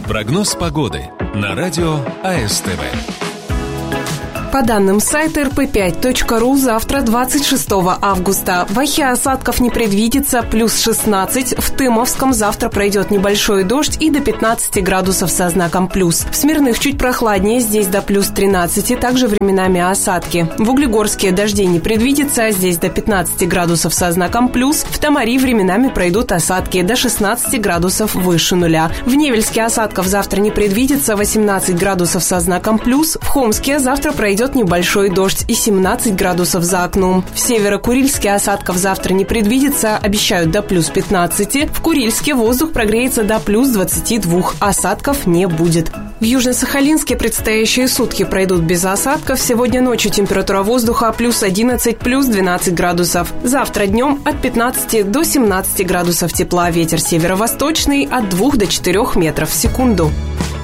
Прогноз погоды на радио АСТВ. По данным сайта rp5.ru, завтра, 26 августа, в Ахе осадков не предвидится, плюс 16. В Тымовском завтра пройдет небольшой дождь и до 15 градусов со знаком плюс. В Смирных чуть прохладнее, здесь до плюс 13, также временами осадки. В Углегорске дождей не предвидится, здесь до 15 градусов со знаком плюс. В Тамари временами пройдут осадки, до 16 градусов выше нуля. В Невельске осадков завтра не предвидится, 18 градусов со знаком плюс. В Хомске завтра пройдет небольшой дождь и 17 градусов за окном. В Северо-Курильске осадков завтра не предвидится, обещают до плюс 15. В Курильске воздух прогреется до плюс 22, осадков не будет. В Южно-Сахалинске предстоящие сутки пройдут без осадков. Сегодня ночью температура воздуха плюс 11, плюс 12 градусов. Завтра днем от 15 до 17 градусов тепла. Ветер северо-восточный от 2 до 4 метров в секунду.